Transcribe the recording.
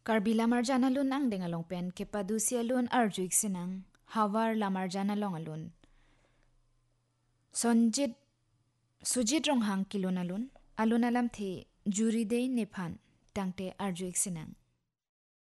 Karbi lamar jana lun ang dengalong pen ke padusia lun arjuik sinang hawar lamar jana long alun. Sujit rong hang kilo alun alam the juri de nephan tangte arjuik sinang.